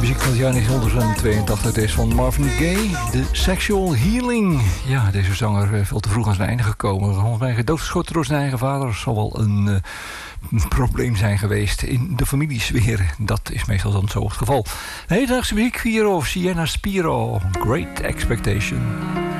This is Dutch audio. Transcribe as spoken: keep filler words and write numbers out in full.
Muziek van het jaar negentien tweeëntachtig. Het is van Marvin Gaye, The Sexual Healing. Ja, deze zanger is veel te vroeg aan zijn einde gekomen. Volgens mij doodgeschoten door zijn eigen vader. Zal wel een uh, probleem zijn geweest in de familiesfeer. Dat is meestal dan zo het geval. Hedendaagse muziek, Viro, Sienna Spiro, Great Expectation.